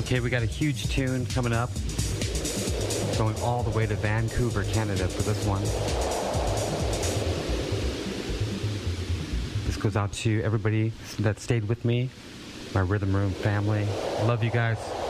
Okay, we got a huge tune coming up. Going all the way to Vancouver, Canada for this one. This goes out to everybody that stayed with me, my Rhythm Room family. Love you guys.